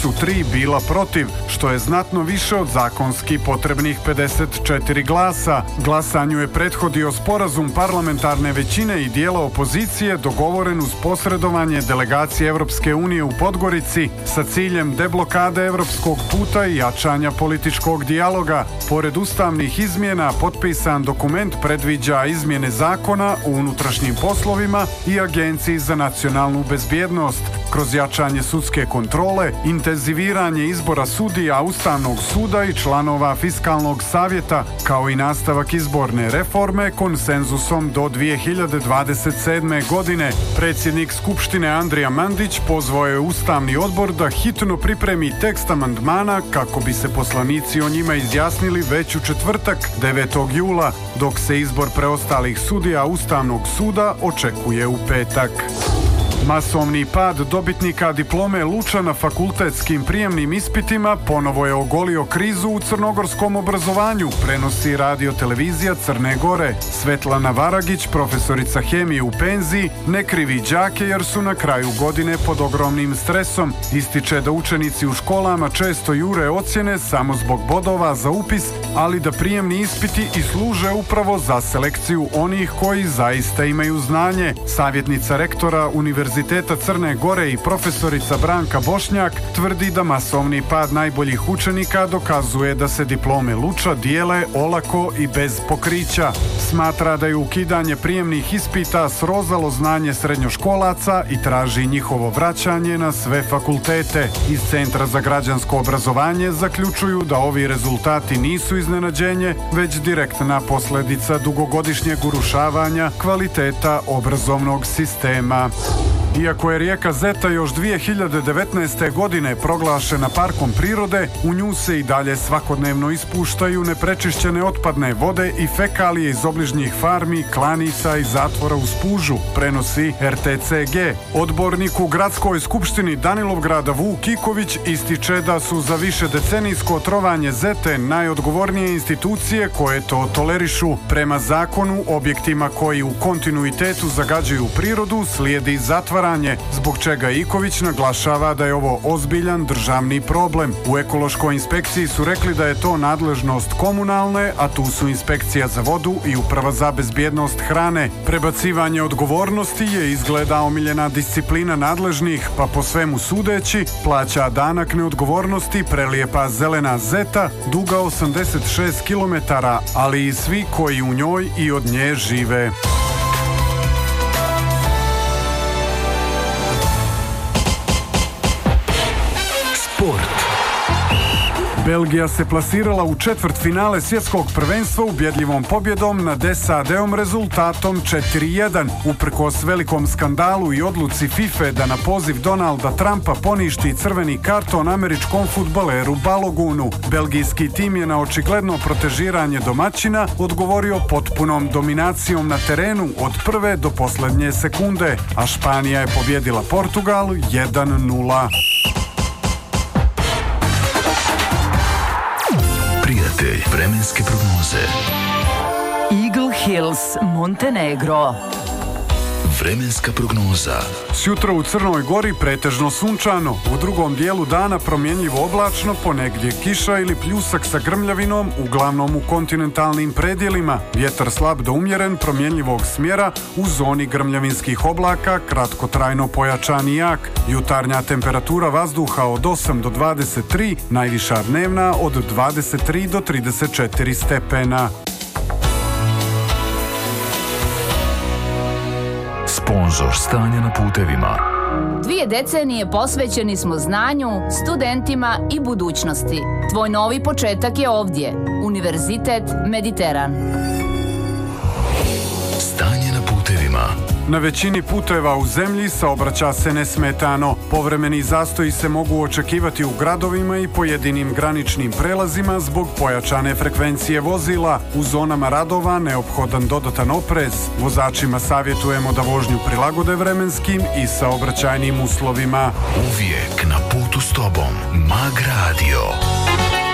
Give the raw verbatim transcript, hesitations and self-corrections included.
su tri bila protiv, što je znatno više od zakonski potrebnih pedeset četiri glasa. Glasanju je prethodio sporazum parlamentarne većine i dijela opozicije dogovoren uz posredovanje delegacije Evropske unije u Podgorici sa ciljem deblokade evropskog puta i jačanja političkog dijaloga. Pored ustavnih izmjena, potpisan dokument predviđa izmjene zakona u unutrašnjim poslovima i Agenciji za nacionalnu bezbjednost. Kroz jačanje sudske kontrole, intenziviranje izbora sudija Ustavnog suda i članova Fiskalnog savjeta, kao i nastavak izborne reforme konsenzusom do dvije hiljade dvadeset sedme. godine. Predsjednik Skupštine Andrija Mandić pozvao je Ustavni odbor da hitno pripremi tekst amandmana kako bi se poslanici o njima izjasnili već u četvrtak, devetog jula, dok se izbor preostalih sudija Ustavnog suda očekuje u petak. Masovni pad dobitnika diplome Luča na fakultetskim prijemnim ispitima ponovo je ogolio krizu u crnogorskom obrazovanju, prenosi radio televizija Crne Gore. Svetlana Varagić, profesorica hemije u penziji, ne krivi đake jer su na kraju godine pod ogromnim stresom. Ističe da učenici u školama često jure ocjene samo zbog bodova za upis, ali da prijemni ispiti i služe upravo za selekciju onih koji zaista imaju znanje. Savjetnica rektora Univerziteta Univerziteta Crne Gore i profesorica Branka Bošnjak tvrdi da masovni pad najboljih učenika dokazuje da se diplome Luča dijele olako i bez pokrića. Smatra da je ukidanje prijemnih ispita srozalo znanje srednjoškolaca i traži njihovo vraćanje na sve fakultete. Iz Centra za građansko obrazovanje zaključuju da ovi rezultati nisu iznenađenje, već direktna posljedica dugogodišnjeg urušavanja kvaliteta obrazovnog sistema. Iako je rijeka Zeta još dvije hiljade devetnaeste. godine proglašena parkom prirode, u nju se i dalje svakodnevno ispuštaju neprečišćene otpadne vode i fekalije iz obližnjih farmi, klanica i zatvora uz Pužu, prenosi R T C G. Odbornik u gradskoj skupštini Danilovgrada Vuk Iković ističe da su za više decenijsko trovanje Zete najodgovornije institucije koje to tolerišu. Prema zakonu, objektima koji u kontinuitetu zagađuju prirodu slijedi zatvaranje, zbog čega Iković naglašava da je ovo ozbiljan državni problem. U ekološkoj inspekciji su rekli da je to nadležnost komunalne, a tu su inspekcija za vodu i uprava za bezbjednost hrane. Prebacivanje odgovornosti je izgleda omiljena disciplina nadležnih, pa po svemu sudeći plaća danak neodgovornosti prelijepa zelena Zeta, duga osamdeset šest kilometara, ali i svi koji u njoj i od nje žive. Belgija se plasirala u četvrtfinale svjetskog prvenstva ubjedljivom pobjedom nad S A D-om rezultatom četiri jedan. Uprkos velikom skandalu i odluci FIFA da na poziv Donalda Trumpa poništi crveni karton američkom fudbaleru Balogunu, belgijski tim je na očigledno protežiranje domaćina odgovorio potpunom dominacijom na terenu od prve do posljednje sekunde, a Španija je pobjedila Portugal jedan nula. Prijatelj vremenske prognoze. Eagle Hills, Montenegro. Vremenska prognoza. Sjutra u Crnoj Gori pretežno sunčano, u drugom dijelu dana promjenljivo oblačno, ponegdje kiša ili pljusak sa grmljavinom, uglavnom u kontinentalnim predjelima. Vjetar slab do umjeren, promjenljivog smjera, u zoni grmljavinskih oblaka, kratkotrajno pojačan i jak. Jutarnja temperatura vazduha od osam do dvadeset tri, najviša dnevna od dvadeset tri do trideset četiri stepena. Sponzor stanja na putevima. Dvije decenije posvećeni smo znanju, studentima i budućnosti. Tvoj novi početak je ovdje. Univerzitet Mediteran. Stanje na putevima. Na većini puteva u zemlji saobraća se nesmetano. Povremeni zastoji se mogu očekivati u gradovima i pojedinim graničnim prelazima zbog pojačane frekvencije vozila. U zonama radova neophodan dodatan oprez. Vozačima savjetujemo da vožnju prilagode vremenskim i saobraćajnim uslovima. Uvijek na putu s tobom. Mag Radio.